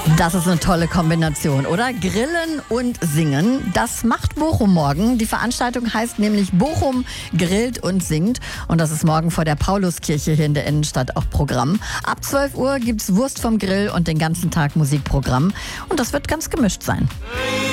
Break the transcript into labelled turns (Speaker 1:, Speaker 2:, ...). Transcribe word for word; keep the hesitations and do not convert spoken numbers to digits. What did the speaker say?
Speaker 1: Das ist eine tolle Kombination, oder? Grillen und singen. Das macht Bochum morgen. Die Veranstaltung heißt nämlich Bochum grillt und singt. Und das ist morgen vor der Pauluskirche hier in der Innenstadt auch Programm. Ab zwölf Uhr gibt's Wurst vom Grill und den ganzen Tag Musikprogramm. Und das wird ganz gemischt sein.